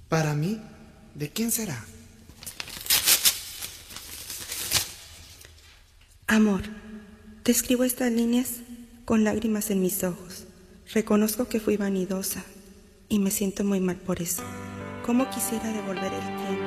Para mí, ¿de quién será? Amor, te escribo estas líneas con lágrimas en mis ojos. Reconozco que fui vanidosa y me siento muy mal por eso. ¿Cómo quisiera devolver el tiempo?